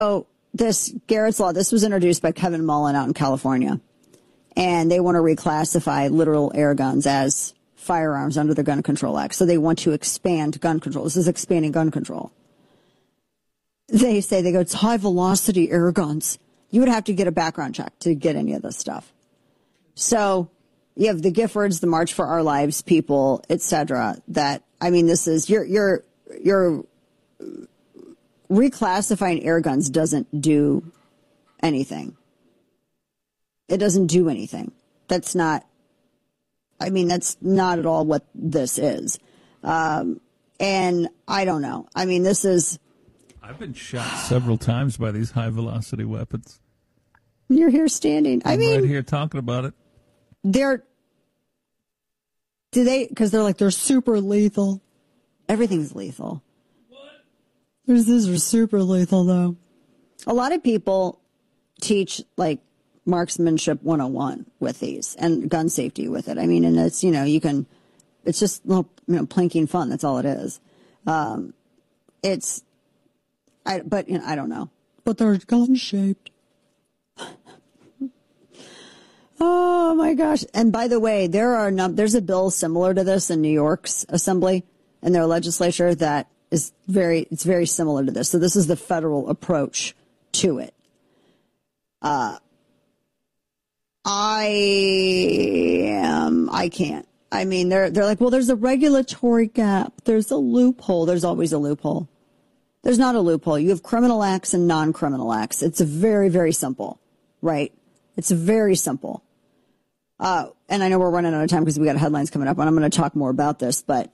So this Garrett's Law, this was introduced by Kevin Mullen out in California. And they want to reclassify literal air guns as firearms under the Gun Control Act. So they want to expand gun control. This is expanding gun control. They go, it's high velocity air guns. You would have to get a background check to get any of this stuff. So you have the Giffords, the March for Our Lives people, etc. That, I mean, this is, you're reclassifying air guns doesn't do anything. It doesn't do anything. That's not at all what this is. And I don't know. I mean, this is... I've been shot several times by these high-velocity weapons. You're here standing. I'm right here talking about it. Because they're like, they're super lethal. Everything's lethal. What? These are super lethal, though. A lot of people teach, like, marksmanship 101 with these and gun safety with it. I mean, and it's, it's just little, plinking fun. That's all it is. I don't know. But they're gun shaped. Oh my gosh. And by the way, there's a bill similar to this in New York's assembly and their legislature that is it's very similar to this. So this is the federal approach to it. I can't. I mean, they're like, well, there's a regulatory gap. There's a loophole. There's always a loophole. There's not a loophole. You have criminal acts and non-criminal acts. It's very, very simple, right? It's very simple. And I know we're running out of time because we got headlines coming up, and I'm going to talk more about this, but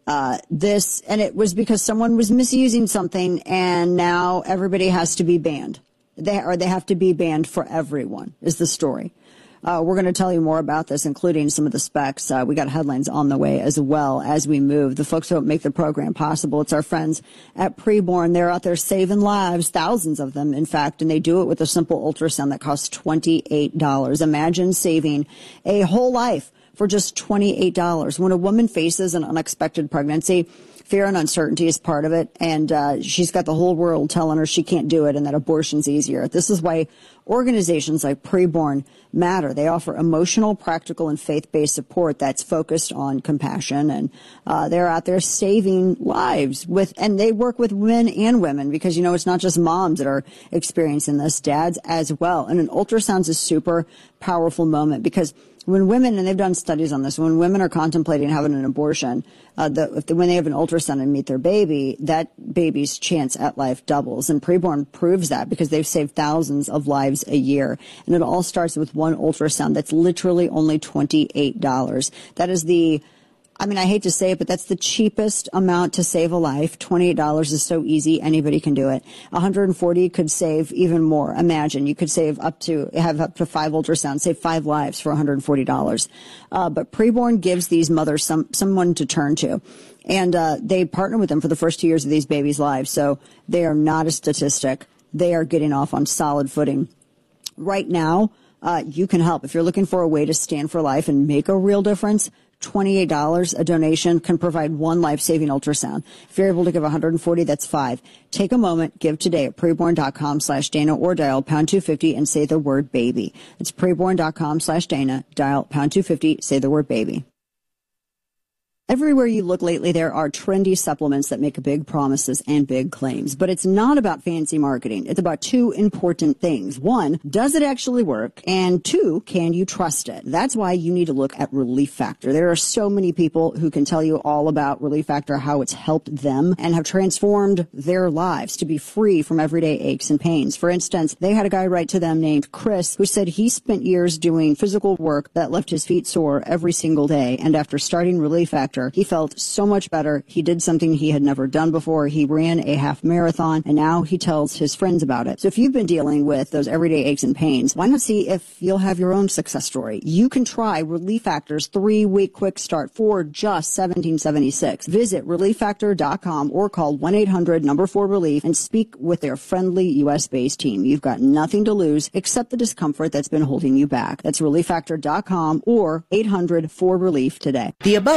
it was because someone was misusing something, and now everybody has to be banned. They have to be banned for everyone, is the story. We're going to tell you more about this, including some of the specs. We got headlines on the way as well as we move. The folks who make the program possible, it's our friends at Preborn. They're out there saving lives, thousands of them, in fact, and they do it with a simple ultrasound that costs $28. Imagine saving a whole life for just $28. When a woman faces an unexpected pregnancy, fear and uncertainty is part of it, and she's got the whole world telling her she can't do it and that abortion's easier. This is why organizations like Preborn matter. They offer emotional, practical, and faith-based support that's focused on compassion, and they're out there saving lives and they work with men and women because, it's not just moms that are experiencing this, dads as well. And an ultrasound is a super powerful moment because when women, and they've done studies on this, when women are contemplating having an abortion, when they have an ultrasound and meet their baby, that baby's chance at life doubles. And Preborn proves that because they've saved thousands of lives a year. And it all starts with one ultrasound that's literally only $28. That is I hate to say it, but that's the cheapest amount to save a life. $28 is so easy. Anybody can do it. $140 could save even more. Imagine you could have up to 5 ultrasounds, save 5 lives for $140. But Preborn gives these mothers someone to turn to. And they partner with them for the first 2 years of these babies' lives. So they are not a statistic. They are getting off on solid footing. Right now, you can help. If you're looking for a way to stand for life and make a real difference, $28 a donation can provide one life-saving ultrasound. If you're able to give $140, that's 5. Take a moment, give today at preborn.com/Dana or dial pound 250 and say the word baby. It's preborn.com/Dana, dial pound 250, say the word baby. Everywhere you look lately, there are trendy supplements that make big promises and big claims. But it's not about fancy marketing. It's about 2 important things. 1, does it actually work? And 2, can you trust it? That's why you need to look at Relief Factor. There are so many people who can tell you all about Relief Factor, how it's helped them and have transformed their lives to be free from everyday aches and pains. For instance, they had a guy write to them named Chris who said he spent years doing physical work that left his feet sore every single day. And after starting Relief Factor, he felt so much better. He did something he had never done before. He ran a half marathon, and now he tells his friends about it. So if you've been dealing with those everyday aches and pains, why not see if you'll have your own success story? You can try Relief Factor's 3-week quick start for just $17.76. Visit ReliefFactor.com or call 1-800-4RELIEF and speak with their friendly U.S.-based team. You've got nothing to lose except the discomfort that's been holding you back. That's ReliefFactor.com or 800-4RELIEF today. The above average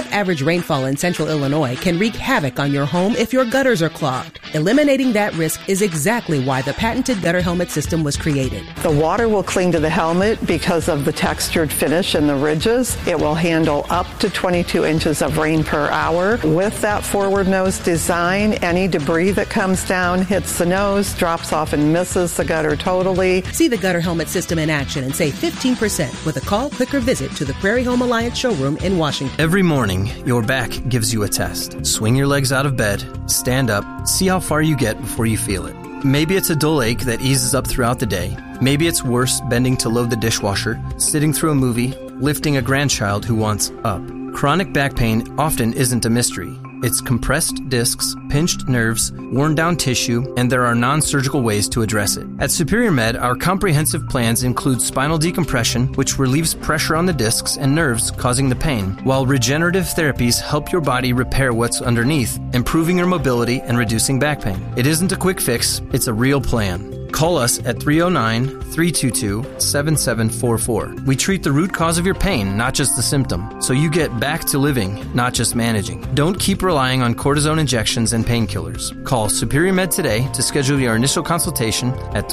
rainfall in central Illinois can wreak havoc on your home if your gutters are clogged. Eliminating that risk is exactly why the patented gutter helmet system was created. The water will cling to the helmet because of the textured finish and the ridges. It will handle up to 22 inches of rain per hour. With that forward nose design, any debris that comes down hits the nose, drops off and misses the gutter totally. See the gutter helmet system in action and save 15% with a call, click, or visit to the Prairie Home Alliance showroom in Washington. Every morning, your back gives you a test. Swing your legs out of bed, stand up, see how far you get before you feel it. Maybe it's a dull ache that eases up throughout the day. Maybe it's worse bending to load the dishwasher, sitting through a movie, lifting a grandchild who wants up. Chronic back pain often isn't a mystery. It's compressed discs, pinched nerves, worn down tissue, and there are non-surgical ways to address it. At Superior Med, our comprehensive plans include spinal decompression, which relieves pressure on the discs and nerves causing the pain, while regenerative therapies help your body repair what's underneath, improving your mobility and reducing back pain. It isn't a quick fix, it's a real plan. Call us at 309-322-7744. We treat the root cause of your pain, not just the symptom, so you get back to living, not just managing. Don't keep relying on cortisone injections and painkillers. Call Superior Med today to schedule your initial consultation at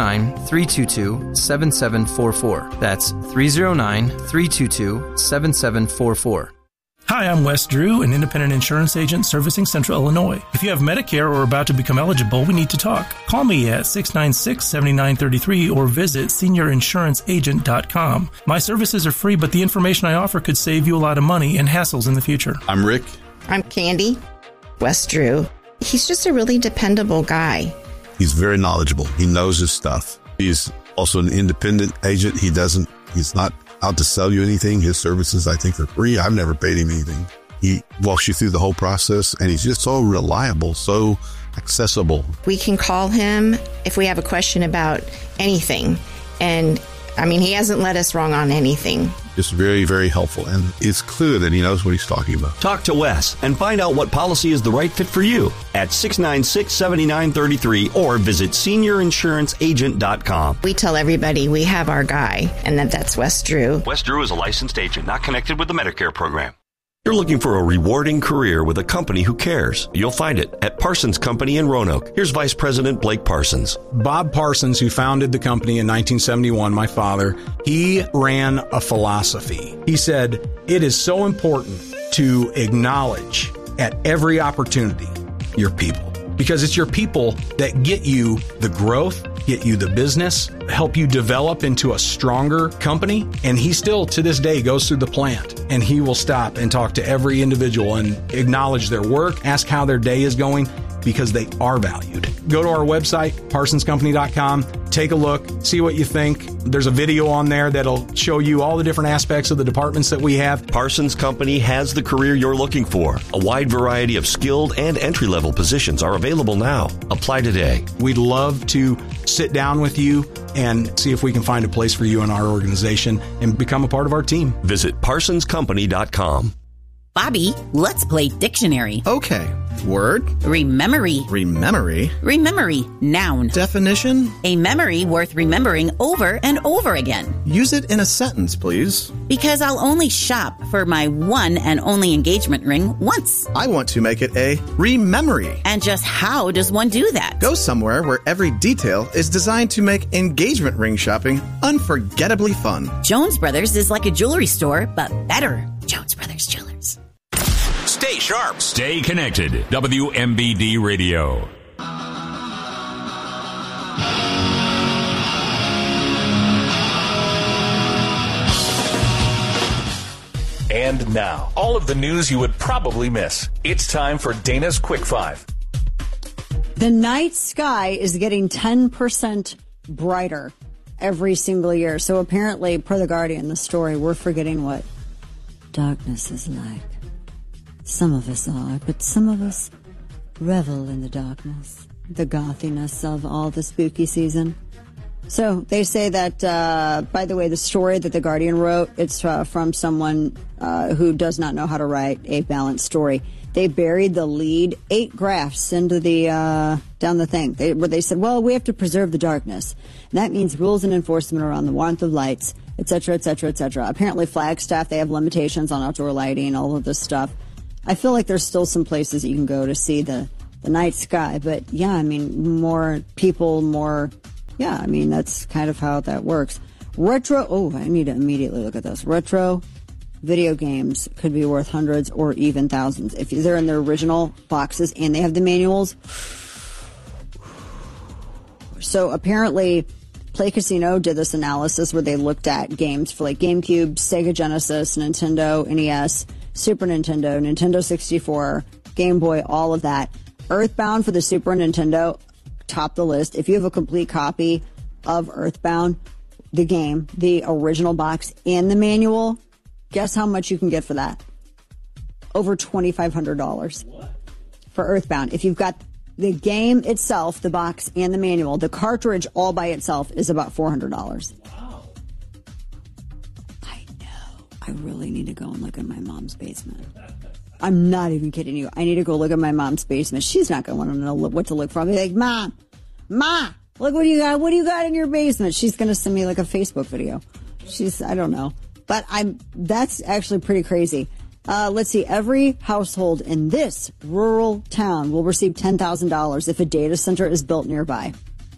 309-322-7744. That's 309-322-7744. Hi, I'm Wes Drew, an independent insurance agent servicing Central Illinois. If you have Medicare or are about to become eligible, we need to talk. Call me at 696-7933 or visit seniorinsuranceagent.com. My services are free, but the information I offer could save you a lot of money and hassles in the future. I'm Rick. I'm Candy. Wes Drew. He's just a really dependable guy. He's very knowledgeable. He knows his stuff. He's also an independent agent. He's not out to sell you anything. His services, I think, are free. I've never paid him anything. He walks you through the whole process, and he's just so reliable, so accessible. We can call him if we have a question about anything. And, he hasn't led us wrong on anything. Just very, very helpful. And it's clear that he knows what he's talking about. Talk to Wes and find out what policy is the right fit for you at 696-7933 or visit seniorinsuranceagent.com. We tell everybody we have our guy, and that's Wes Drew. Wes Drew is a licensed agent not connected with the Medicare program. You're looking for a rewarding career with a company who cares. You'll find it at Parsons Company in Roanoke. Here's Vice President Blake Parsons. Bob Parsons, who founded the company in 1971, my father, he ran a philosophy. He said, it is so important to acknowledge at every opportunity your people, because it's your people that get you the growth, get you the business, help you develop into a stronger company. And he still, to this day, goes through the plant and he will stop and talk to every individual and acknowledge their work, ask how their day is going, because they are valued. Go to our website, parsonscompany.com, take a look, see what you think. There's a video on there that'll show you all the different aspects of the departments that we have. Parsons Company has the career you're looking for. A wide variety of skilled and entry-level positions are available now. Apply today. We'd love to sit down with you and see if we can find a place for you in our organization and become a part of our team. Visit parsonscompany.com. Bobby, let's play dictionary. Okay. Word. Rememory. Rememory. Rememory. Noun. Definition. A memory worth remembering over and over again. Use it in a sentence, please. Because I'll only shop for my one and only engagement ring once. I want to make it a rememory. And just how does one do that? Go somewhere where every detail is designed to make engagement ring shopping unforgettably fun. Jones Brothers is like a jewelry store, but better. Jones Brothers Jewelers. Stay sharp. Stay connected. WMBD Radio. And now, all of the news you would probably miss. It's time for Dana's Quick Five. The night sky is getting 10% brighter every single year. So apparently, per The Guardian, the story, we're forgetting what darkness is like. Some of us are, but some of us revel in the darkness, the gothiness of all the spooky season. So they say that, by the way, the story that The Guardian wrote, it's from someone who does not know how to write a balanced story. They buried the lead 8 graphs into the down the thing, where they said, well, we have to preserve the darkness. And that means rules and enforcement around the warmth of lights, et cetera, et cetera, et cetera. Apparently, Flagstaff, they have limitations on outdoor lighting, all of this stuff. I feel like there's still some places that you can go to see the night sky. But yeah, I mean, more people, yeah, I mean, that's kind of how that works. I need to immediately look at this. Retro video games could be worth hundreds or even thousands. If they're in their original boxes and they have the manuals. So apparently, Play Casino did this analysis where they looked at games for like GameCube, Sega Genesis, Nintendo, NES, Super Nintendo, Nintendo 64, Game Boy, all of that. Earthbound for the Super Nintendo topped the list. If you have a complete copy of Earthbound, the game, the original box, and the manual, guess how much you can get for that? Over $2,500 for Earthbound. If you've got the game itself, the box, and the manual, the cartridge all by itself is about $400. Wow. I know. I really need to go and look at my mom's basement. I'm not even kidding you. I need to go look at my mom's basement. She's not going to want to know what to look for. I'll be like, Ma, look what do you got? What do you got in your basement? She's going to send me like a Facebook video. I don't know. But that's actually pretty crazy. Let's see. Every household in this rural town will receive $10,000 if a data center is built nearby.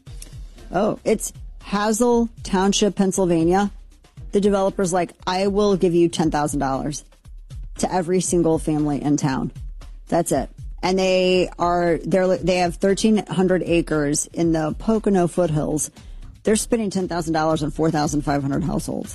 Oh, it's Hazel Township, Pennsylvania. The developer's like, I will give you $10,000 to every single family in town. That's it. And they have 1,300 acres in the Pocono foothills. They're spending $10,000 on 4,500 households.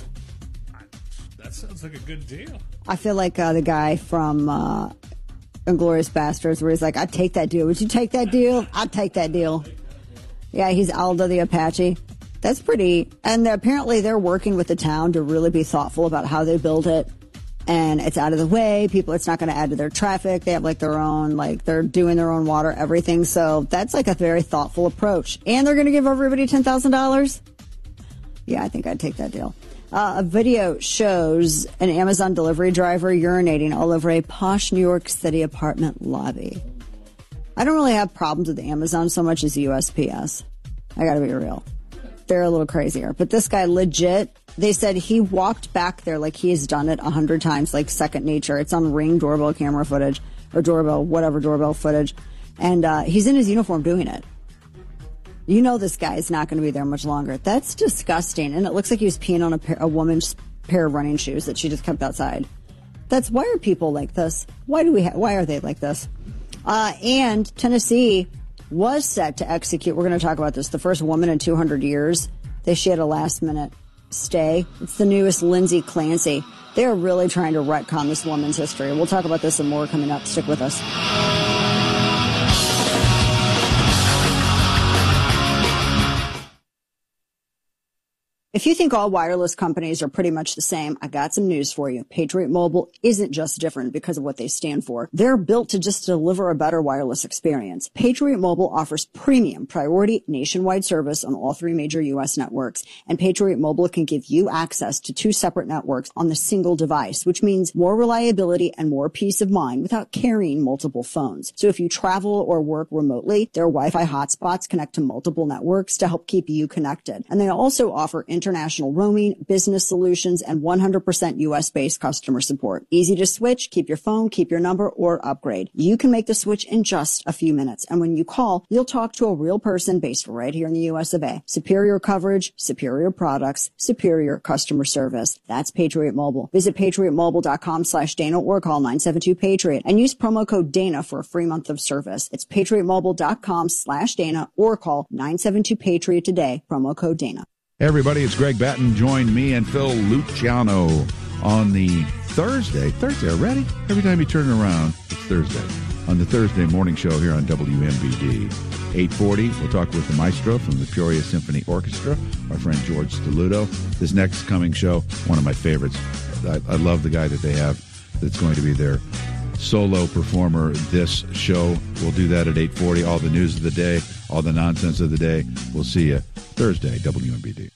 That sounds like a good deal. I feel like the guy from Inglourious Basterds, where he's like, I'd take that deal. Would you take that deal? I'd take that deal. Yeah, he's Aldo the Apache. That's pretty. And apparently they're working with the town to really be thoughtful about how they build it. And it's out of the way. It's not going to add to their traffic. They have like their own, they're doing their own water, everything. So that's like a very thoughtful approach. And they're going to give everybody $10,000? Yeah, I think I'd take that deal. A video shows an Amazon delivery driver urinating all over a posh New York City apartment lobby. I don't really have problems with Amazon so much as USPS. I gotta be real. They're a little crazier. But this guy legit, they said he walked back there like he has done it 100 times, like second nature. It's on Ring doorbell camera footage, or doorbell footage. And he's in his uniform doing it. You know this guy is not going to be there much longer. That's disgusting. And it looks like he was peeing on a woman's pair of running shoes that she just kept outside. Why are people like this? Why are they like this? And Tennessee was set to execute, we're going to talk about this, the first woman in 200 years. She had a last minute stay. It's the newest Lindsay Clancy. They are really trying to retcon this woman's history. We'll talk about this and more coming up. Stick with us. If you think all wireless companies are pretty much the same, I got some news for you. Patriot Mobile isn't just different because of what they stand for. They're built to just deliver a better wireless experience. Patriot Mobile offers premium priority nationwide service on all 3 major U.S. networks. And Patriot Mobile can give you access to 2 separate networks on the single device, which means more reliability and more peace of mind without carrying multiple phones. So if you travel or work remotely, their Wi-Fi hotspots connect to multiple networks to help keep you connected. And they also offer international roaming, business solutions, and 100% U.S.-based customer support. Easy to switch, keep your phone, keep your number, or upgrade. You can make the switch in just a few minutes. And when you call, you'll talk to a real person based right here in the U.S. of A. Superior coverage, superior products, superior customer service. That's Patriot Mobile. Visit patriotmobile.com/Dana or call 972-PATRIOT and use promo code Dana for a free month of service. It's patriotmobile.com/Dana or call 972-PATRIOT today. Promo code Dana. Hey everybody, it's Greg Batten. Join me and Phil Luciano on the Thursday, ready? Every time you turn around, it's Thursday. On the Thursday morning show here on WMBD. 8:40, we'll talk with the maestro from the Peoria Symphony Orchestra, our friend George Stoluto. This next coming show, one of my favorites. I love the guy that they have that's going to be their solo performer this show. We'll do that at 8:40. All the news of the day, all the nonsense of the day. We'll see you Thursday, WMBD.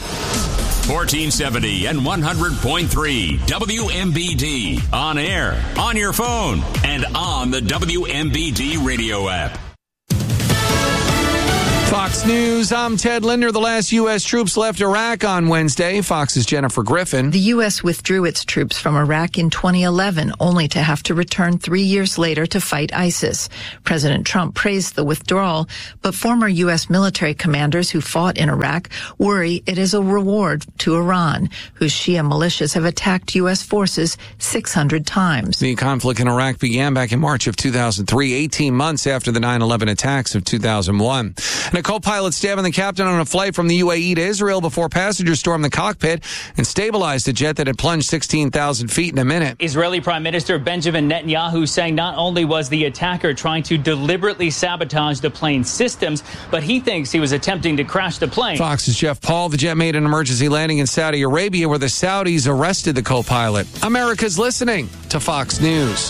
1470 and 100.3 WMBD. On air, on your phone, and on the WMBD radio app. Fox News, I'm Ted Linder. The last U.S. troops left Iraq on Wednesday. Fox's Jennifer Griffin. The U.S. withdrew its troops from Iraq in 2011, only to have to return 3 years later to fight ISIS. President Trump praised the withdrawal, but former U.S. military commanders who fought in Iraq worry it is a reward to Iran, whose Shia militias have attacked U.S. forces 600 times. The conflict in Iraq began back in March of 2003, 18 months after the 9/11 attacks of 2001. And a co-pilot stabbing the captain on a flight from the UAE to Israel before passengers stormed the cockpit and stabilized a jet that had plunged 16,000 feet in a minute. Israeli Prime Minister Benjamin Netanyahu saying not only was the attacker trying to deliberately sabotage the plane's systems, but he thinks he was attempting to crash the plane. Fox's Jeff Paul. The jet made an emergency landing in Saudi Arabia where the Saudis arrested the co-pilot. America's listening to Fox News.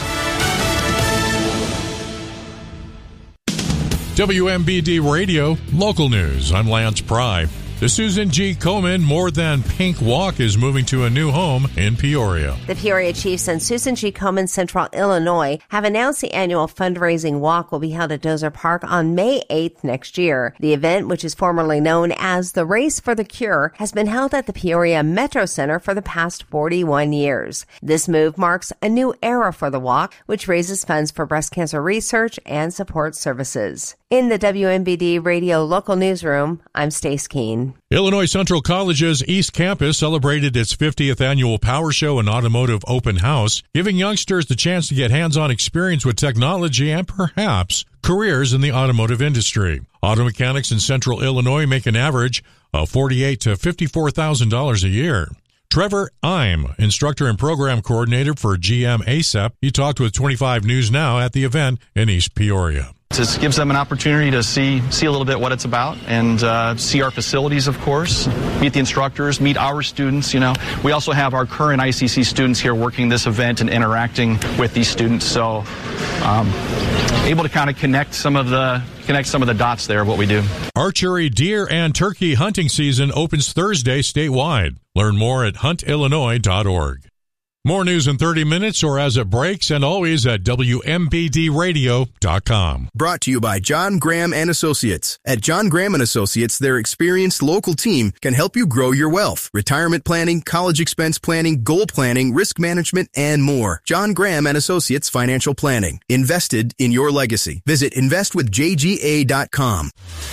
WMBD Radio, local news. I'm Lance Pry. The Susan G. Komen More Than Pink Walk is moving to a new home in Peoria. The Peoria Chiefs and Susan G. Komen Central Illinois have announced the annual fundraising walk will be held at Dozer Park on May 8th next year. The event, which is formerly known as the Race for the Cure, has been held at the Peoria Metro Center for the past 41 years. This move marks a new era for the walk, which raises funds for breast cancer research and support services. In the WMBD Radio Local Newsroom, I'm Stace Keene. Illinois Central College's East Campus celebrated its 50th annual Power Show and Automotive Open House, giving youngsters the chance to get hands-on experience with technology and perhaps careers in the automotive industry. Auto mechanics in Central Illinois make an average of $48,000 to $54,000 a year. Trevor Ime, instructor and program coordinator for GM ASEP, he talked with 25 News Now at the event in East Peoria. It gives them an opportunity to see a little bit what it's about and see our facilities, of course, meet the instructors, meet our students. You know, we also have our current ICC students here working this event and interacting with these students. So able to kind of connect some of the dots there of what we do. Archery, deer, and turkey hunting season opens Thursday statewide. Learn more at huntillinois.org. More news in 30 minutes or as it breaks, and always at WMBDradio.com. Brought to you by John Graham and Associates. At John Graham and Associates, their experienced local team can help you grow your wealth. Retirement planning, college expense planning, goal planning, risk management, and more. John Graham and Associates Financial Planning. Invested in your legacy. Visit investwithjga.com.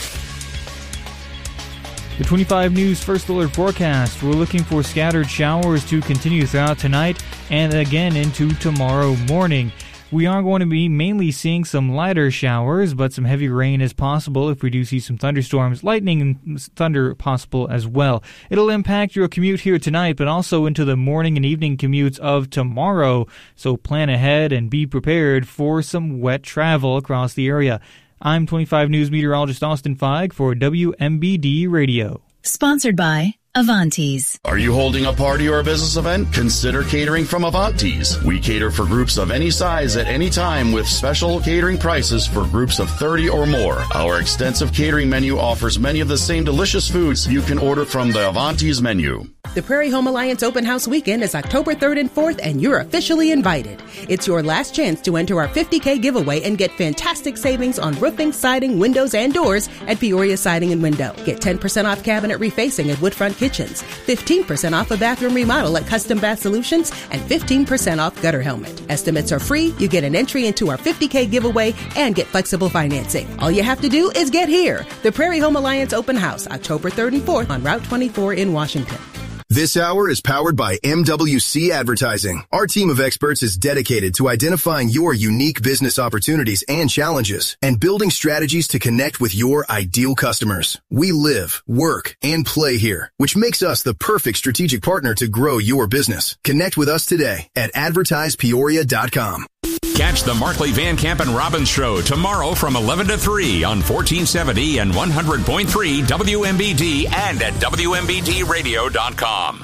The 25 News First Alert forecast. We're looking for scattered showers to continue throughout tonight and again into tomorrow morning. We are going to be mainly seeing some lighter showers, but some heavy rain is possible if we do see some thunderstorms, lightning and thunder possible as well. It'll impact your commute here tonight, but also into the morning and evening commutes of tomorrow. So plan ahead and be prepared for some wet travel across the area. I'm 25 News meteorologist Austin Feig for WMBD Radio. Sponsored by Avantes. Are you holding a party or a business event? Consider catering from Avantes. We cater for groups of any size at any time with special catering prices for groups of 30 or more. Our extensive catering menu offers many of the same delicious foods you can order from the Avantes menu. The Prairie Home Alliance Open House Weekend is October 3rd and 4th, and you're officially invited. It's your last chance to enter our $50K giveaway and get fantastic savings on roofing, siding, windows, and doors at Peoria Siding and Window. Get 10% off cabinet refacing at Woodfront Kitchens, 15% off a bathroom remodel at Custom Bath Solutions, and 15% off gutter helmet. Estimates are free, you get an entry into our $50K giveaway, and get flexible financing. All you have to do is get here. The Prairie Home Alliance Open House, October 3rd and 4th on Route 24 in Washington. This hour is powered by MWC Advertising. Our team of experts is dedicated to identifying your unique business opportunities and challenges and building strategies to connect with your ideal customers. We live, work, and play here, which makes us the perfect strategic partner to grow your business. Connect with us today at advertisepeoria.com. Catch the Markley, Van Camp, and Robbins Show tomorrow from 11 to 3 on 1470 and 100.3 WMBD and at WMBDradio.com.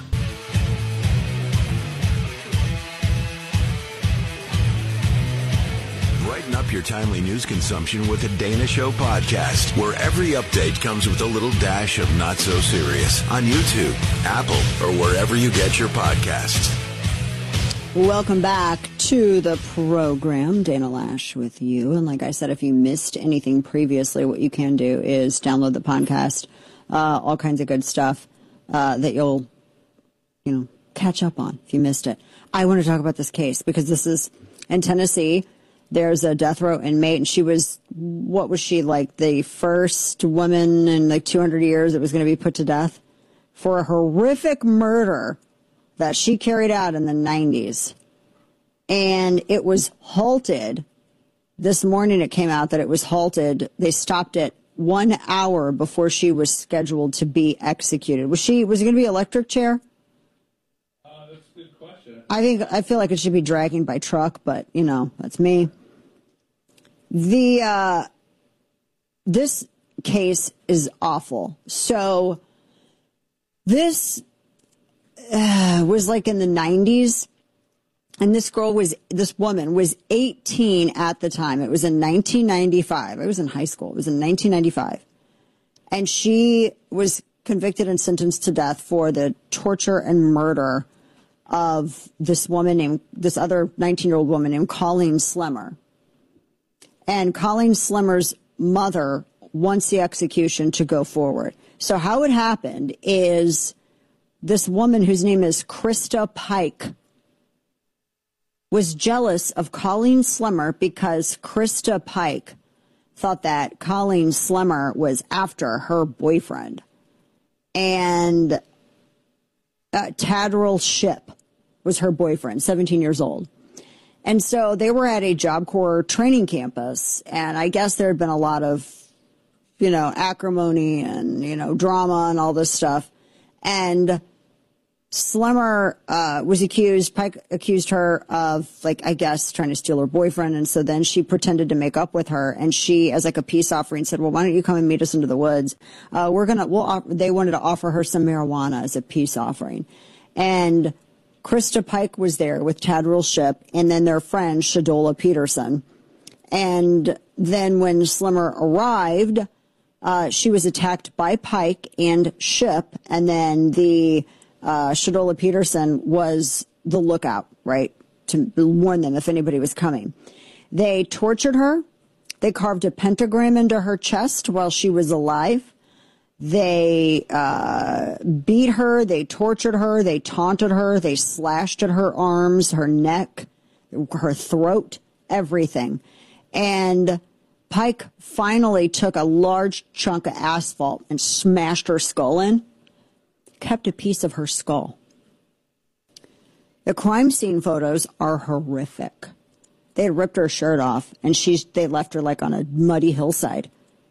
Brighten up your timely news consumption with the Dana Show podcast, where every update comes with a little dash of not so serious on YouTube, Apple, or wherever you get your podcasts. Welcome back to the program. Dana Lash with you. And like I said, if you missed anything previously, what you can do is download the podcast, all kinds of good stuff that you'll, catch up on if you missed it. I want to talk about this case because this is in Tennessee. There's a death row inmate, and she was, what was she, like the first woman in like 200 years that was going to be put to death for a horrific murder that she carried out in the 90s. And it was halted. This morning it came out that it was halted. They stopped it 1 hour before she was scheduled to be executed. Was it going to be electric chair? That's a good question. I feel like it should be dragging by truck, but that's me. This case is awful. So this was like in the 90s, and this woman was 18 at the time. It was in 1995. I was in high school. It was in 1995. And she was convicted and sentenced to death for the torture and murder of this other 19-year-old woman named Colleen Slemmer. And Colleen Slemmer's mother wants the execution to go forward. So how it happened is this woman, whose name is Krista Pike, was jealous of Colleen Slemmer because Krista Pike thought that Colleen Slemmer was after her boyfriend. And Tadrell Shipp was her boyfriend, 17 years old. And so they were at a Job Corps training campus, and I guess there had been a lot of, acrimony and, drama and all this stuff. And Slemmer was accused, Pike accused her of, trying to steal her boyfriend. And so then she pretended to make up with her. And she, as like a peace offering, said, well, why don't you come and meet us into the woods? They wanted to offer her some marijuana as a peace offering. And Krista Pike was there with Tadrell Shipp and then their friend, Shadola Peterson. And then when Slemmer arrived, she was attacked by Pike and Shipp. And then Shadola Peterson was the lookout, right, to warn them if anybody was coming. They tortured her. They carved a pentagram into her chest while she was alive. They beat her. They tortured her. They taunted her. They slashed at her arms, her neck, her throat, everything. And Pike finally took a large chunk of asphalt and smashed her skull in. Kept a piece of her skull. The crime scene photos are horrific. They had ripped her shirt off, and they left her like on a muddy hillside.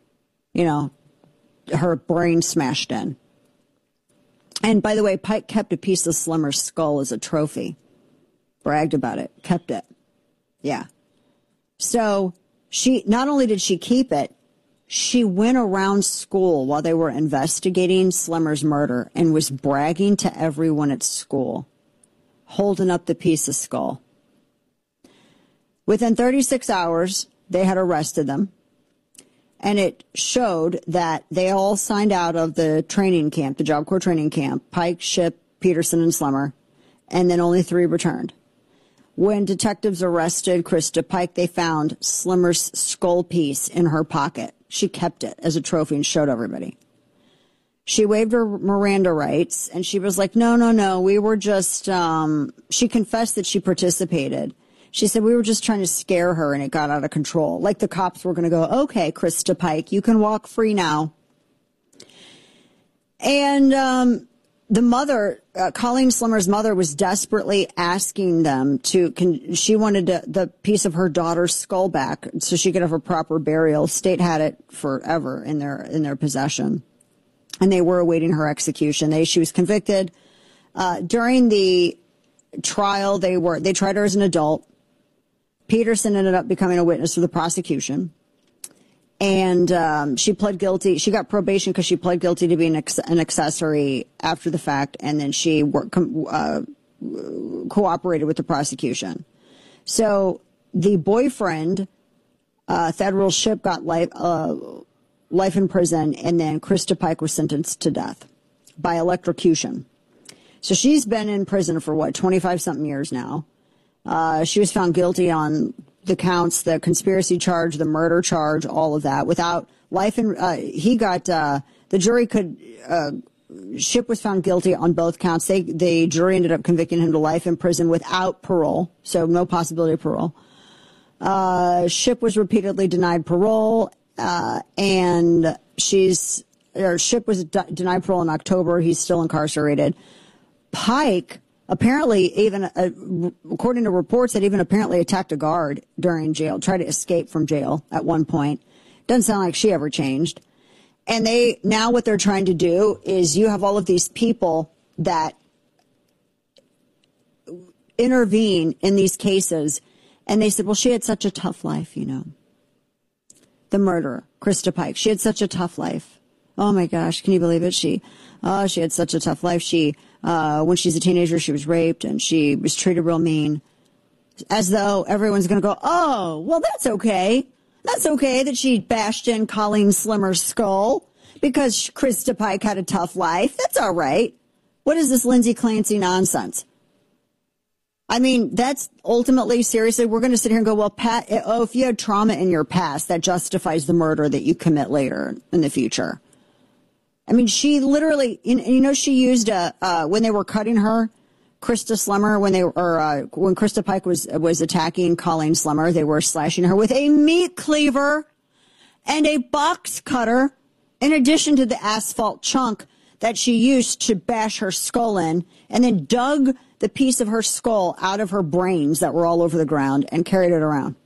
Her brain smashed in. And by the way, Pike kept a piece of Slemmer's skull as a trophy. Bragged about it. Kept it. Yeah. So not only did she keep it, she went around school while they were investigating Slemmer's murder and was bragging to everyone at school, holding up the piece of skull. Within 36 hours, they had arrested them, and it showed that they all signed out of the training camp, the Job Corps training camp, Pike, Shipp, Peterson, and Slemmer, and then only 3 returned. When detectives arrested Krista Pike, they found Slemmer's skull piece in her pocket. She kept it as a trophy and showed everybody. She waived her Miranda rights, and she was like, no, we were just, she confessed that she participated. She said, we were just trying to scare her, and it got out of control. Like the cops were going to go, okay, Krista Pike, you can walk free now. And the mother, Colleen Slemmer's mother, was desperately asking them she wanted the piece of her daughter's skull back so she could have a proper burial. State had it forever in their possession, and they were awaiting her execution. She was convicted. During the trial, they tried her as an adult. Peterson ended up becoming a witness for the prosecution. And she pled guilty. She got probation because she pled guilty to being an accessory after the fact, and then she cooperated with the prosecution. So the boyfriend, Tadrell Shipp, got life in prison, and then Krista Pike was sentenced to death by electrocution. So she's been in prison for 25-something years now. She was found guilty on the counts, the conspiracy charge, the murder charge, all of that, without life. And the jury could. Shipp was found guilty on both counts. The jury ended up convicting him to life in prison without parole, so no possibility of parole. Shipp was repeatedly denied parole, and Shipp was denied parole in October. He's still incarcerated. Pike apparently according to reports, had even apparently attacked a guard during jail, tried to escape from jail at one point. Doesn't sound like she ever changed. And now what they're trying to do is you have all of these people that intervene in these cases. And they said, well, she had such a tough life, you know. The murderer, Krista Pike, she had such a tough life. Oh my gosh, can you believe it? She had such a tough life. When she's a teenager, she was raped and she was treated real mean. As though everyone's going to go, oh, well, that's okay. That's okay that she bashed in Colleen Slimmer's skull because Krista Pike had a tough life. That's all right. What is this Lindsay Clancy nonsense? I mean, that's ultimately, seriously, we're going to sit here and go, well, Pat, if you had trauma in your past, that justifies the murder that you commit later in the future. I mean, she literally, she used when they were cutting her, Krista Slimmer, when Krista Pike was attacking Colleen Slimmer, they were slashing her with a meat cleaver and a box cutter, in addition to the asphalt chunk that she used to bash her skull in, and then dug the piece of her skull out of her brains that were all over the ground and carried it around.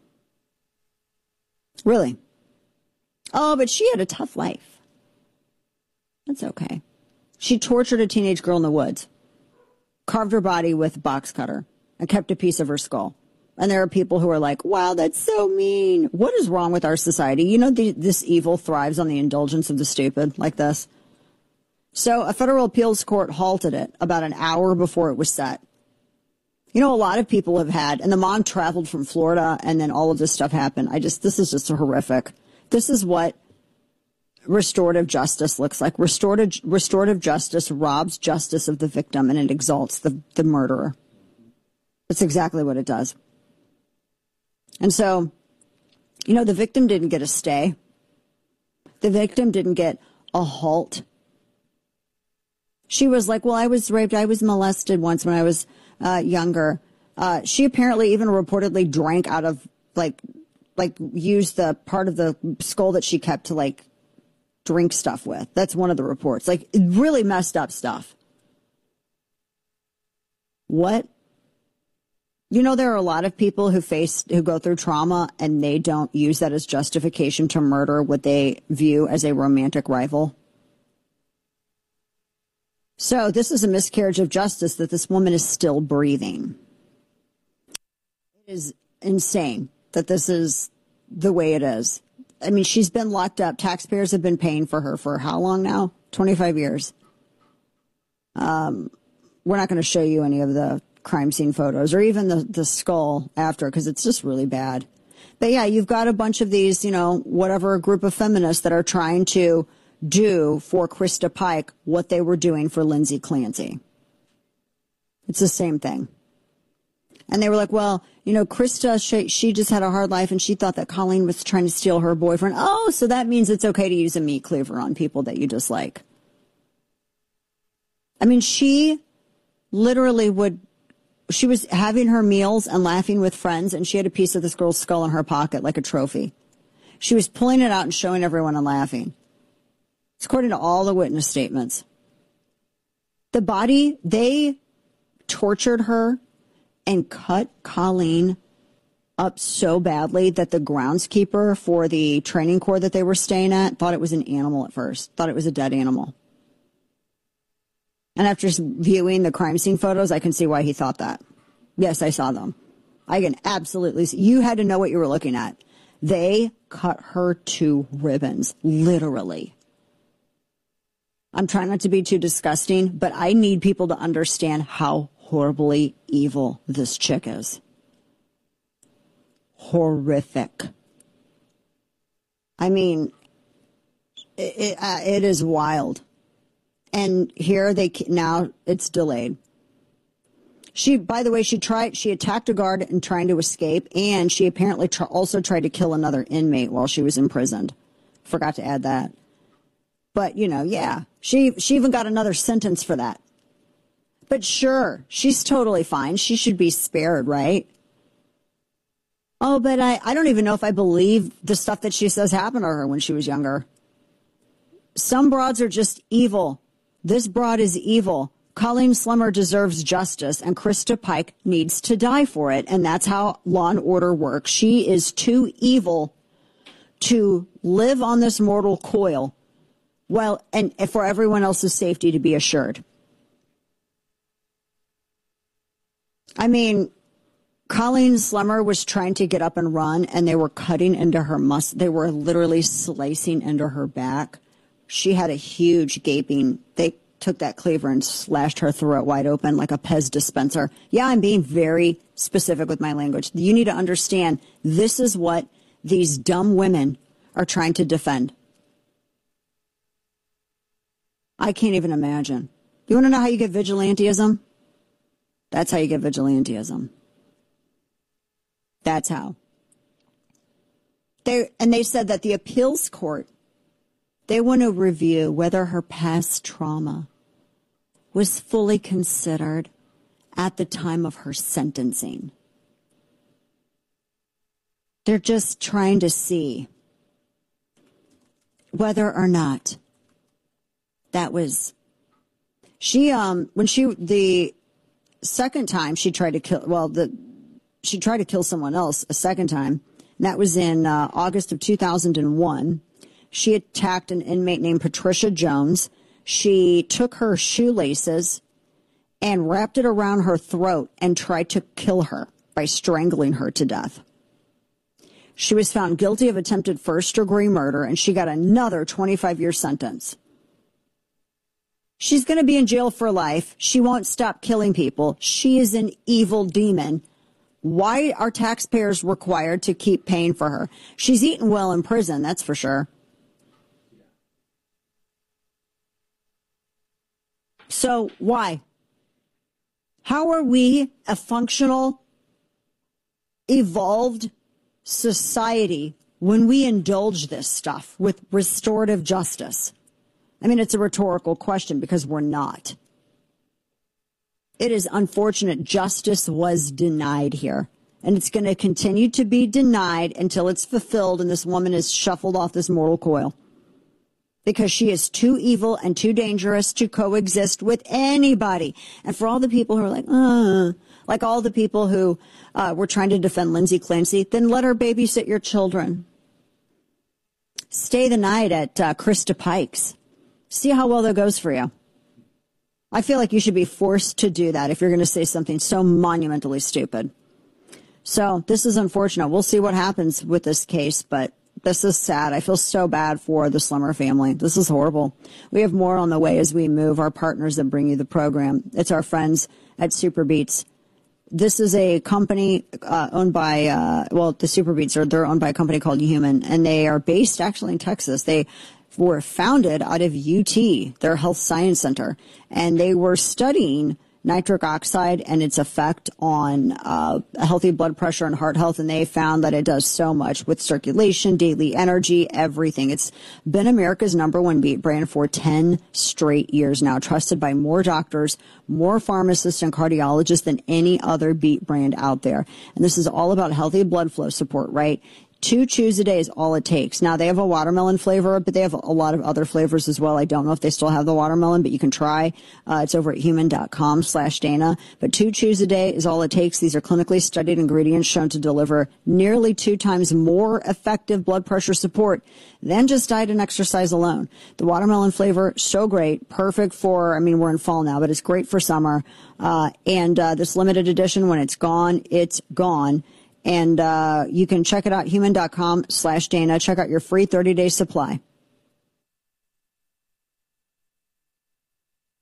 Really? Oh, but she had a tough life. That's okay. She tortured a teenage girl in the woods, carved her body with a box cutter, and kept a piece of her skull. And there are people who are like, wow, that's so mean. What is wrong with our society? You know, this evil thrives on the indulgence of the stupid like this. So a federal appeals court halted it about an hour before it was set. You know, a lot of people have had, and the mom traveled from Florida, and then all of this stuff happened. This is just horrific. This is what restorative justice looks like. Restorative justice robs justice of the victim, and it exalts the murderer. That's exactly what it does. And so, you know, the victim didn't get a stay. The victim didn't get a halt. She was like, well, I was raped. I was molested once when I was younger. She apparently even reportedly drank out of, used the part of the skull that she kept to, drink stuff with. That's one of the reports. Really messed up stuff. What? You know, there are a lot of people who go through trauma and they don't use that as justification to murder what they view as a romantic rival. So this is a miscarriage of justice that this woman is still breathing. It is insane that this is the way it is. I mean, she's been locked up. Taxpayers have been paying for her for how long now? 25 years. We're not going to show you any of the crime scene photos or even the skull after, because it's just really bad. But yeah, you've got a bunch of these, whatever group of feminists that are trying to do for Krista Pike what they were doing for Lindsay Clancy. It's the same thing. And they were like, well, Krista, she just had a hard life and she thought that Colleen was trying to steal her boyfriend. Oh, so that means it's okay to use a meat cleaver on people that you dislike. I mean, she literally she was having her meals and laughing with friends, and she had a piece of this girl's skull in her pocket like a trophy. She was pulling it out and showing everyone and laughing. It's according to all the witness statements. The body, they tortured her and cut Colleen up so badly that the groundskeeper for the training corps that they were staying at thought it was an animal at first, thought it was a dead animal. And after viewing the crime scene photos, I can see why he thought that. Yes, I saw them. I can absolutely see. You had to know what you were looking at. They cut her to ribbons, literally. I'm trying not to be too disgusting, but I need people to understand how horribly evil this chick is. Horrific. I mean, it is wild. And here now it's delayed. By the way, she attacked a guard and trying to escape, and she apparently also tried to kill another inmate while she was imprisoned. Forgot to add that. But, yeah, she even got another sentence for that. But sure, she's totally fine. She should be spared, right? Oh, but I don't even know if I believe the stuff that she says happened to her when she was younger. Some broads are just evil. This broad is evil. Colleen Slemmer deserves justice, and Krista Pike needs to die for it. And that's how Law and Order works. She is too evil to live on this mortal coil. Well, and for everyone else's safety to be assured. I mean, Colleen Slemmer was trying to get up and run, and they were cutting into her muscle. They were literally slicing into her back. She had a huge gaping. They took that cleaver and slashed her throat wide open like a Pez dispenser. Yeah, I'm being very specific with my language. You need to understand this is what these dumb women are trying to defend. I can't even imagine. You want to know how you get vigilantism? That's how you get vigilantism. That's how. They said that the appeals court, they want to review whether her past trauma was fully considered at the time of her sentencing. They're just trying to see whether or not that was the second time she tried to kill, she tried to kill someone else a second time. And that was in August of 2001. She attacked an inmate named Patricia Jones. She took her shoelaces and wrapped it around her throat and tried to kill her by strangling her to death. She was found guilty of attempted first-degree murder, and she got another 25-year sentence. She's going to be in jail for life. She won't stop killing people. She is an evil demon. Why are taxpayers required to keep paying for her? She's eaten well in prison, that's for sure. So why? How are we a functional, evolved society when we indulge this stuff with restorative justice? I mean, it's a rhetorical question because we're not. It is unfortunate justice was denied here, and it's going to continue to be denied until it's fulfilled and this woman is shuffled off this mortal coil because she is too evil and too dangerous to coexist with anybody. And for all the people who are like all the people who were trying to defend Lindsay Clancy, then let her babysit your children. Stay the night at Krista Pike's. See how well that goes for you. I feel like you should be forced to do that if you're going to say something so monumentally stupid. So this is unfortunate. We'll see what happens with this case, but this is sad. I feel so bad for the Slemmer family. This is horrible. We have more on the way as we move, our partners that bring you the program. It's our friends at SuperBeets. This is a company owned by, the SuperBeets they're owned by a company called Human, and they are based actually in Texas. They were founded out of UT, their health science center, and they were studying nitric oxide and its effect on healthy blood pressure and heart health, and they found that it does so much with circulation, daily energy, everything. It's been America's #1 beet brand for 10 straight years now, trusted by more doctors, more pharmacists and cardiologists than any other beet brand out there. And this is all about healthy blood flow support, right? 2 chews a day is all it takes. Now, they have a watermelon flavor, but they have a lot of other flavors as well. I don't know if they still have the watermelon, but you can try. It's over at human.com/Dana. But 2 chews a day is all it takes. These are clinically studied ingredients shown to deliver nearly 2 times more effective blood pressure support than just diet and exercise alone. The watermelon flavor, so great. Perfect for, we're in fall now, but it's great for summer. And this limited edition, when it's gone, it's gone. And you can check it out, human.com/Dana. Check out your free 30-day supply.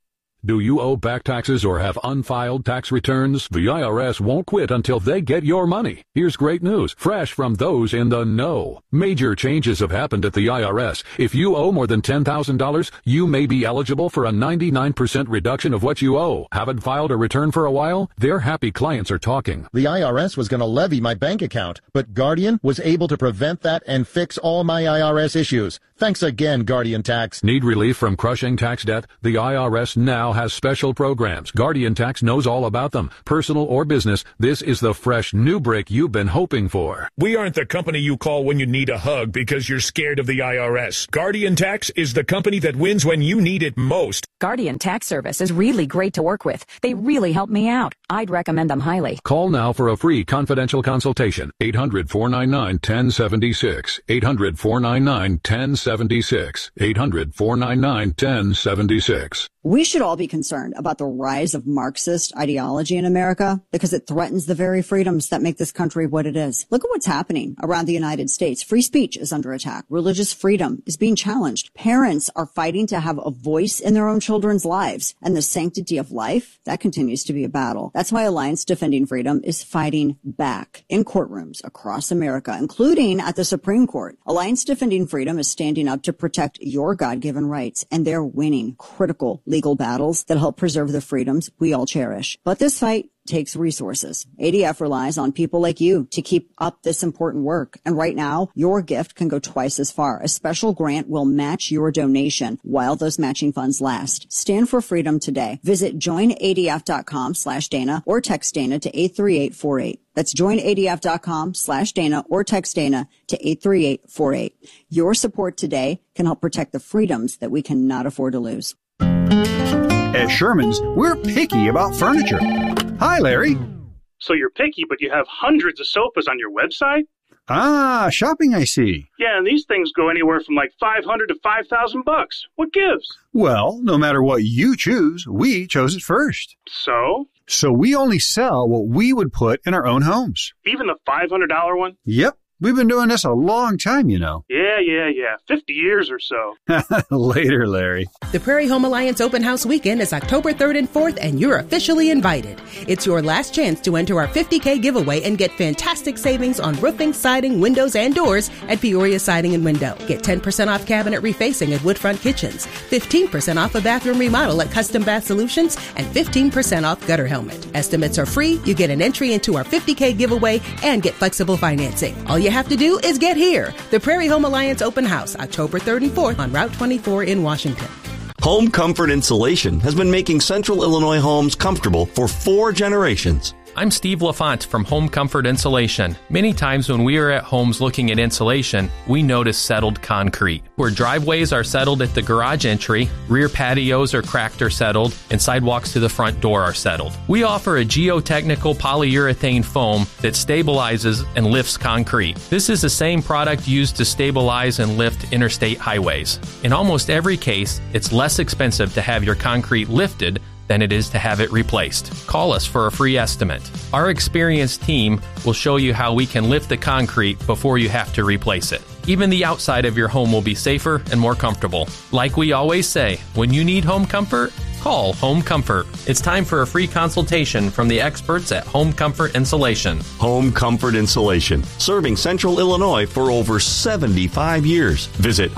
Do you owe back taxes or have unfiled tax returns? The IRS won't quit until they get your money. Here's great news, fresh from those in the know. Major changes have happened at the IRS. If you owe more than $10,000, you may be eligible for a 99% reduction of what you owe. Haven't filed a return for a while? Their happy clients are talking. The IRS was going to levy my bank account, but Guardian was able to prevent that and fix all my IRS issues. Thanks again, Guardian Tax. Need relief from crushing tax debt? The IRS now has special programs. Guardian Tax knows all about them. Personal or business, this is the fresh new break you've been hoping for. We aren't the company you call when you need a hug because you're scared of the IRS. Guardian Tax is the company that wins when you need it most. Guardian Tax Service is really great to work with. They really help me out. I'd recommend them highly. Call now for a free confidential consultation. 800-499-1076. 800-499-1076. 800-499-1076. We should all be concerned about the rise of Marxist ideology in America because it threatens the very freedoms that make this country what it is. Look at what's happening around the United States. Free speech is under attack. Religious freedom is being challenged. Parents are fighting to have a voice in their own children's lives. And the sanctity of life, that continues to be a battle. That's why Alliance Defending Freedom is fighting back in courtrooms across America, including at the Supreme Court. Alliance Defending Freedom is standing up to protect your God-given rights, and they're winning critical legal battles that help preserve the freedoms we all cherish. But this fight takes resources. ADF relies on people like you to keep up this important work. And right now, your gift can go twice as far. A special grant will match your donation while those matching funds last. Stand for freedom today. Visit joinadf.com/Dana or text Dana to 83848. That's joinadf.com/Dana or text Dana to 83848. Your support today can help protect the freedoms that we cannot afford to lose. At Sherman's, we're picky about furniture. Hi, Larry. So you're picky, but you have hundreds of sofas on your website? Ah, shopping, I see. Yeah, and these things go anywhere from like $500 to $5,000. What gives? Well, no matter what you choose, we chose it first. So? So we only sell what we would put in our own homes. Even the $500 one? Yep. We've been doing this a long time, you know. Yeah. 50 years or so. Later, Larry. The Prairie Home Alliance Open House Weekend is October 3rd and 4th, and you're officially invited. It's your last chance to enter our 50K giveaway and get fantastic savings on roofing, siding, windows, and doors at Peoria Siding and Window. Get 10% off cabinet refacing at Woodfront Kitchens, 15% off a bathroom remodel at Custom Bath Solutions, and 15% off gutter helmet. Estimates are free. You get an entry into our 50K giveaway and get flexible financing. All you have to do is get here. The Prairie Home Alliance Open House, October 3rd and 4th on Route 24 in Washington. Home Comfort Insulation has been making Central Illinois homes comfortable for 4 generations. I'm Steve LaFont from Home Comfort Insulation. Many times when we are at homes looking at insulation, we notice settled concrete. Where driveways are settled at the garage entry, rear patios are cracked or settled, and sidewalks to the front door are settled. We offer a geotechnical polyurethane foam that stabilizes and lifts concrete. This is the same product used to stabilize and lift interstate highways. In almost every case, it's less expensive to have your concrete lifted than it is to have it replaced. Call us for a free estimate. Our experienced team will show you how we can lift the concrete before you have to replace it. Even the outside of your home will be safer and more comfortable. Like we always say, when you need home comfort, call Home Comfort. It's time for a free consultation from the experts at Home Comfort Insulation. Home Comfort Insulation, serving Central Illinois for over 75 years. Visit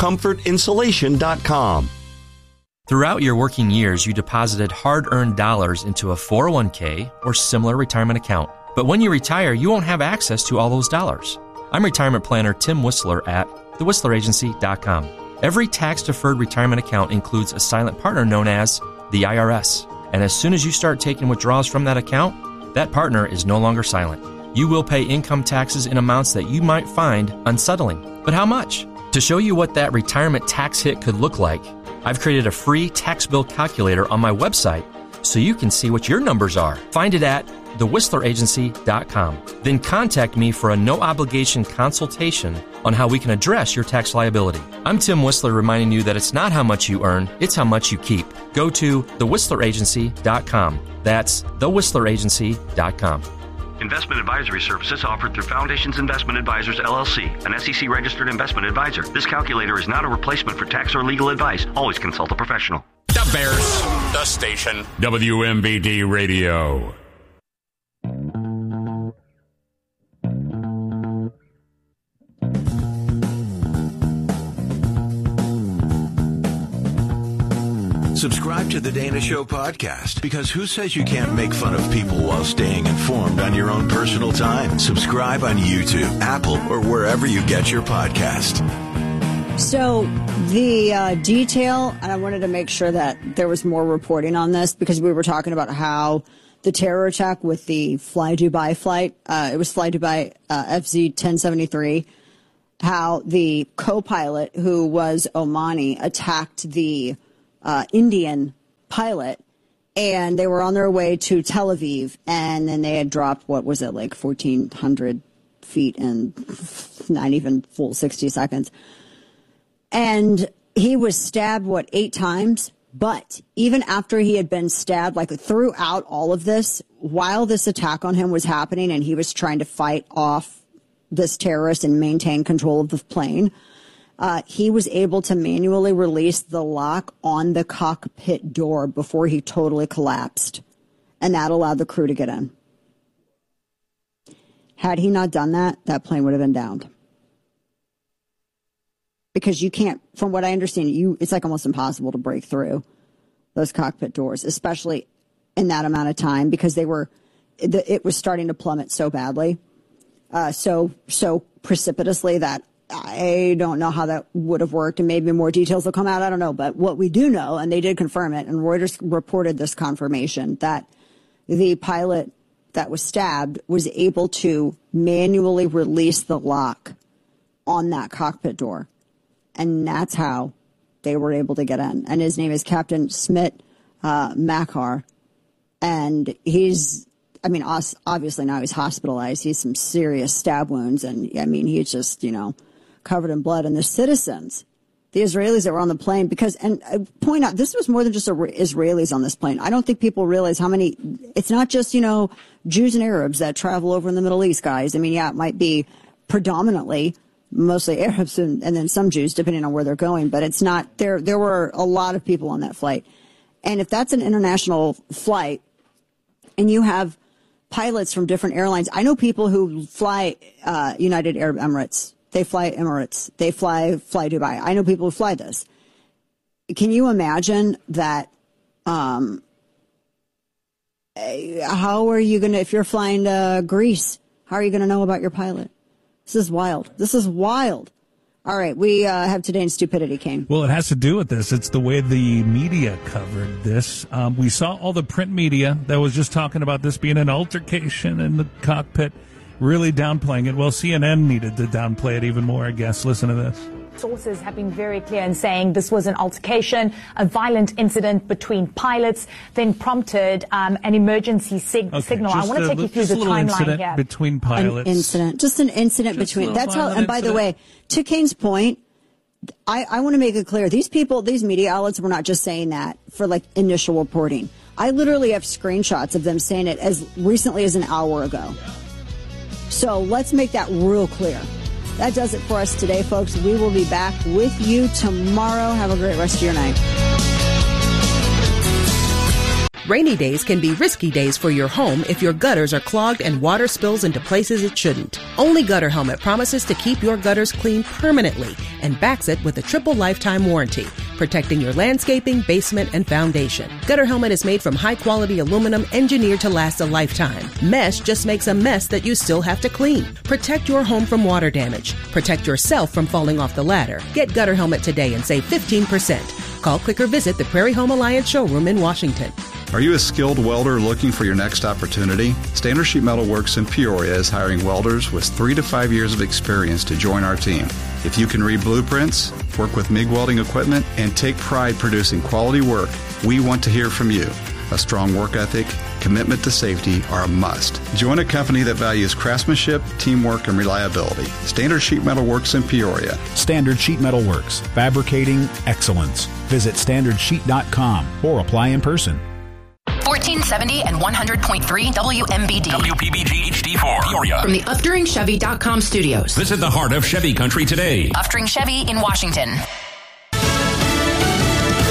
homecomfortinsulation.com. Throughout your working years, you deposited hard-earned dollars into a 401k or similar retirement account. But when you retire, you won't have access to all those dollars. I'm retirement planner Tim Whistler at thewhistleragency.com. Every tax-deferred retirement account includes a silent partner known as the IRS. And as soon as you start taking withdrawals from that account, that partner is no longer silent. You will pay income taxes in amounts that you might find unsettling. But how much? To show you what that retirement tax hit could look like, I've created a free tax bill calculator on my website so you can see what your numbers are. Find it at thewhistleragency.com. Then contact me for a no-obligation consultation on how we can address your tax liability. I'm Tim Whistler reminding you that it's not how much you earn, it's how much you keep. Go to thewhistleragency.com. That's thewhistleragency.com. Investment advisory services offered through Foundations Investment Advisors, LLC, an SEC-registered investment advisor. This calculator is not a replacement for tax or legal advice. Always consult a professional. The Bears, The station, WMBD Radio. Subscribe to the Dana Show podcast, because who says you can't make fun of people while staying informed on your own personal time? Subscribe on YouTube, Apple, or wherever you get your podcast. So the detail, and I wanted to make sure that there was more reporting on this, because we were talking about how the terror attack with the Fly Dubai flight, it was Fly Dubai FZ 1073, how the co-pilot, who was Omani, attacked the Indian pilot, and they were on their way to Tel Aviv, and then they had dropped, what was it, like 1,400 feet in not even full 60 seconds. And he was stabbed, 8 times? But even after he had been stabbed, like throughout all of this, while this attack on him was happening and he was trying to fight off this terrorist and maintain control of the plane, he was able to manually release the lock on the cockpit door before he totally collapsed. And that allowed the crew to get in. Had he not done that, that plane would have been downed. Because you can't, from what I understand, it's like almost impossible to break through those cockpit doors, especially in that amount of time, because it was starting to plummet so badly, so precipitously that I don't know how that would have worked, and maybe more details will come out. I don't know. But what we do know, and they did confirm it, and Reuters reported this confirmation, that the pilot that was stabbed was able to manually release the lock on that cockpit door. And that's how they were able to get in. And his name is Captain Smit Makhar. And obviously now he's hospitalized. He's some serious stab wounds. And, he's just, covered in blood. And the citizens, the Israelis that were on the plane, and I point out, this was more than just Israelis on this plane. I don't think people realize how many, it's not just, Jews and Arabs that travel over in the Middle East, guys. It might be predominantly mostly Arabs and then some Jews, depending on where they're going. But it's not, there were a lot of people on that flight. And if that's an international flight and you have pilots from different airlines, I know people who fly United Arab Emirates. They fly Emirates. They fly Dubai. I know people who fly this. Can you imagine that? How are you going to, if you're flying to Greece, how are you going to know about your pilot? This is wild. All right, we have today in Stupidity, Kane. Well, it has to do with this. It's the way the media covered this. We saw all the print media that was just talking about this being an altercation in the cockpit, really downplaying it. Well, CNN needed to downplay it even more, I guess. Listen to this. Sources have been very clear in saying this was an altercation, a violent incident between pilots, then prompted an emergency signal. I want to take you through the timeline here. Between pilots. Just an incident between. That's how. And by the way, to Kane's point, I want to make it clear: these people, these media outlets, were not just saying that for like initial reporting. I literally have screenshots of them saying it as recently as an hour ago. So let's make that real clear. That does it for us today, folks. We will be back with you tomorrow. Have a great rest of your night. Rainy days can be risky days for your home if your gutters are clogged and water spills into places it shouldn't. Only Gutter Helmet promises to keep your gutters clean permanently and backs it with a triple lifetime warranty, protecting your landscaping, basement, and foundation. Gutter Helmet is made from high-quality aluminum engineered to last a lifetime. Mesh just makes a mess that you still have to clean. Protect your home from water damage. Protect yourself from falling off the ladder. Get Gutter Helmet today and save 15%. Call, click, or visit the Prairie Home Alliance showroom in Washington. Are you a skilled welder looking for your next opportunity? Standard Sheet Metal Works in Peoria is hiring welders with 3 to 5 years of experience to join our team. If you can read blueprints, work with MIG welding equipment, and take pride producing quality work, we want to hear from you. A strong work ethic, commitment to safety are a must. Join a company that values craftsmanship, teamwork, and reliability. Standard Sheet Metal Works in Peoria. Standard Sheet Metal Works, fabricating excellence. Visit standardsheet.com or apply in person. 1470 and 100.3 WMBD. WPBG HD4. Peoria. From the UfteringChevy.com studios. Visit the heart of Chevy country today. Uftering Chevy in Washington.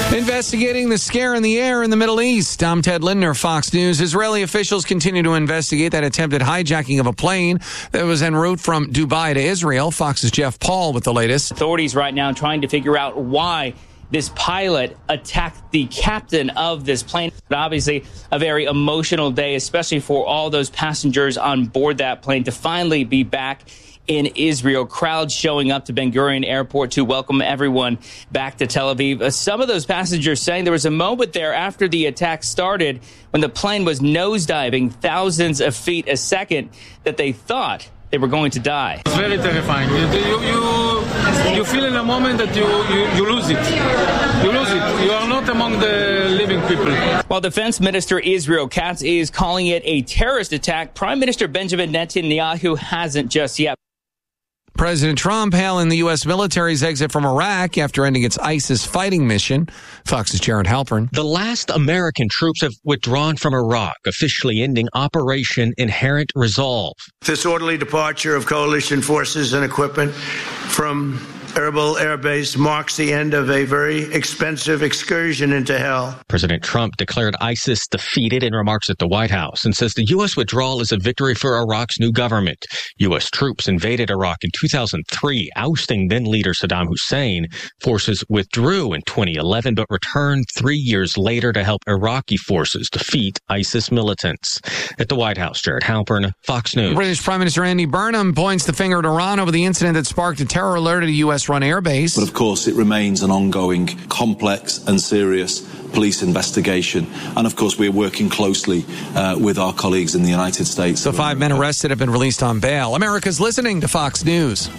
Investigating the scare in the air in the Middle East. I'm Ted Lindner, Fox News. Israeli officials continue to investigate that attempted hijacking of a plane that was en route from Dubai to Israel. Fox's Jeff Paul with the latest. Authorities right now trying to figure out why this pilot attacked the captain of this plane. Obviously, a very emotional day, especially for all those passengers on board that plane to finally be back in Israel. Crowds showing up to Ben Gurion Airport to welcome everyone back to Tel Aviv. Some of those passengers saying there was a moment there after the attack started when the plane was nosediving thousands of feet a second that they thought they were going to die. It's very terrifying. You feel in a moment that you lose it. You lose it. You are not among the living people. While Defense Minister Israel Katz is calling it a terrorist attack, Prime Minister Benjamin Netanyahu hasn't just yet. President Trump hailing the U.S. military's exit from Iraq after ending its ISIS fighting mission. Fox's Jared Halpern. The last American troops have withdrawn from Iraq, officially ending Operation Inherent Resolve. This orderly departure of coalition forces and equipment from Erbil Air Base marks the end of a very expensive excursion into hell. President Trump declared ISIS defeated in remarks at the White House and says the U.S. withdrawal is a victory for Iraq's new government. U.S. troops invaded Iraq in 2003, ousting then-leader Saddam Hussein. Forces withdrew in 2011, but returned 3 years later to help Iraqi forces defeat ISIS militants. At the White House, Jared Halpern, Fox News. British Prime Minister Andy Burnham points the finger at Iran over the incident that sparked a terror alert at a U.S.-run airbase. But of course, it remains an ongoing, complex and serious police investigation. And of course, we're working closely with our colleagues in the United States. The 5 men arrested have been released on bail. America's listening to Fox News.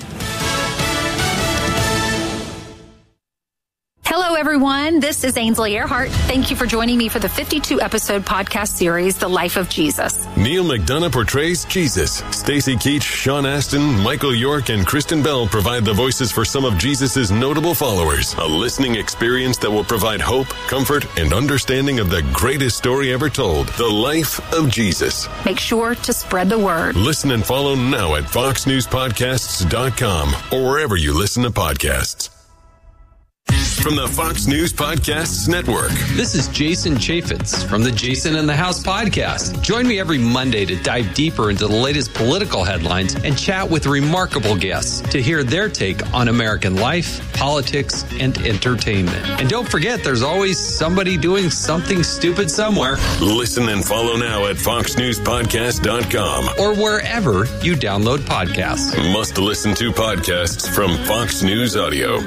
Hello, everyone. This is Ainsley Earhart. Thank you for joining me for the 52-episode podcast series, The Life of Jesus. Neil McDonough portrays Jesus. Stacey Keach, Sean Astin, Michael York, and Kristen Bell provide the voices for some of Jesus' notable followers. A listening experience that will provide hope, comfort, and understanding of the greatest story ever told, The Life of Jesus. Make sure to spread the word. Listen and follow now at foxnewspodcasts.com or wherever you listen to podcasts. From the Fox News Podcasts Network. This is Jason Chaffetz from the Jason in the House podcast. Join me every Monday to dive deeper into the latest political headlines and chat with remarkable guests to hear their take on American life, politics, and entertainment. And don't forget, there's always somebody doing something stupid somewhere. Listen and follow now at foxnewspodcast.com or wherever you download podcasts. Must listen to podcasts from Fox News Audio.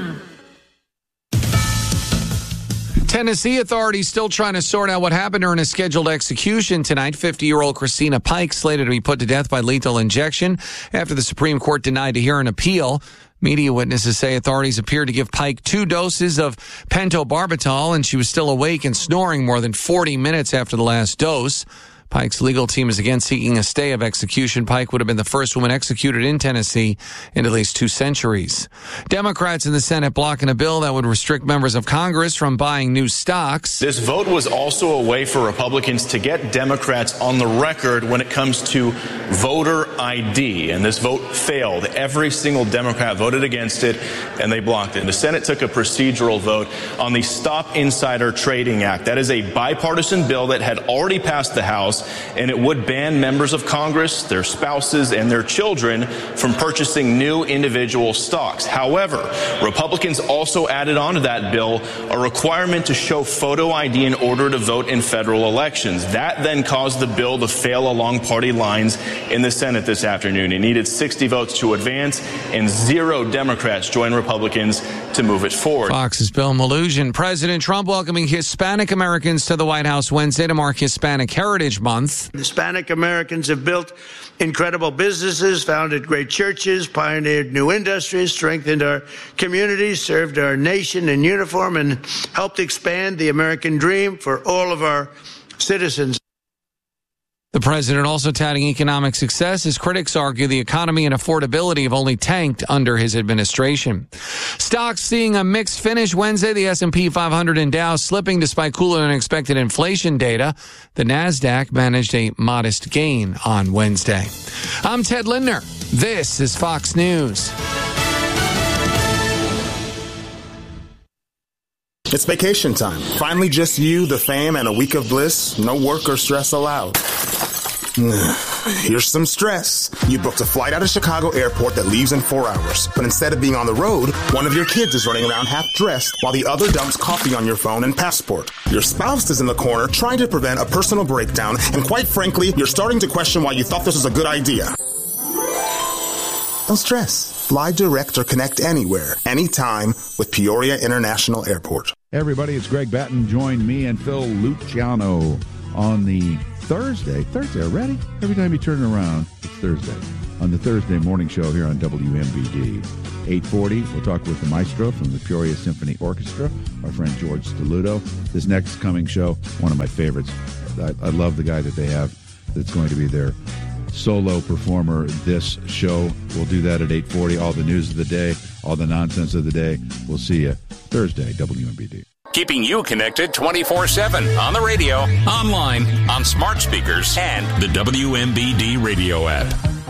Tennessee authorities still trying to sort out what happened during a scheduled execution tonight. 50-year-old Christina Pike slated to be put to death by lethal injection after the Supreme Court denied to hear an appeal. Media witnesses say authorities appeared to give Pike 2 doses of pentobarbital, and she was still awake and snoring more than 40 minutes after the last dose. Pike's legal team is again seeking a stay of execution. Pike would have been the first woman executed in Tennessee in at least 2 centuries. Democrats in the Senate blocking a bill that would restrict members of Congress from buying new stocks. This vote was also a way for Republicans to get Democrats on the record when it comes to voter ID. And this vote failed. Every single Democrat voted against it, and they blocked it. The Senate took a procedural vote on the Stop Insider Trading Act. That is a bipartisan bill that had already passed the House, and it would ban members of Congress, their spouses, and their children from purchasing new individual stocks. However, Republicans also added onto that bill a requirement to show photo ID in order to vote in federal elections. That then caused the bill to fail along party lines in the Senate this afternoon. It needed 60 votes to advance, and 0 Democrats joined Republicans to move it forward. Fox's Bill Malugin. President Trump welcoming Hispanic Americans to the White House Wednesday to mark Hispanic Heritage Month. Hispanic Americans have built incredible businesses, founded great churches, pioneered new industries, strengthened our communities, served our nation in uniform, and helped expand the American dream for all of our citizens. The president also touting economic success as critics argue the economy and affordability have only tanked under his administration. Stocks seeing a mixed finish Wednesday. The S&P 500 and Dow slipping despite cooler than expected inflation data. The NASDAQ managed a modest gain on Wednesday. I'm Ted Lindner. This is Fox News. It's vacation time. Finally just you, the fam, and a week of bliss. No work or stress allowed. Here's some stress. You booked a flight out of Chicago Airport that leaves in 4 hours. But instead of being on the road, one of your kids is running around half dressed while the other dumps coffee on your phone and passport. Your spouse is in the corner trying to prevent a personal breakdown, and quite frankly, you're starting to question why you thought this was a good idea. Don't stress. Fly direct or connect anywhere, anytime with Peoria International Airport. Hey everybody, it's Greg Batten. Join me and Phil Luciano on the Thursday already? Every time you turn around, it's Thursday. On the Thursday morning show here on WMBD. 8:40, we'll talk with the maestro from the Peoria Symphony Orchestra, our friend George Steluto. This next coming show, one of my favorites. I love the guy that they have that's going to be their solo performer this show. We'll do that at 8:40. All the news of the day, all the nonsense of the day. We'll see you Thursday, WMBD. Keeping you connected 24/7 on the radio, online, on smart speakers, and the WMBD radio app.